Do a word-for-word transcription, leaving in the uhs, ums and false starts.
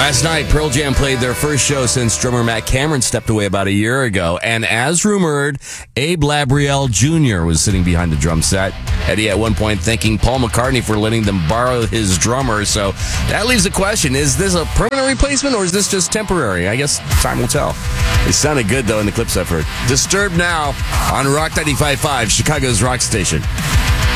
Last night, Pearl Jam played their first show since drummer Matt Cameron stepped away about a year ago. And as rumored, Abe Labrielle Junior was sitting behind the drum set. Eddie at one point thanking Paul McCartney for letting them borrow his drummer. So that leaves the question, is this a permanent replacement or is this just temporary? I guess time will tell. It sounded good, though, in the clips I've heard. Disturbed now on Rock ninety-five point five, Chicago's rock station.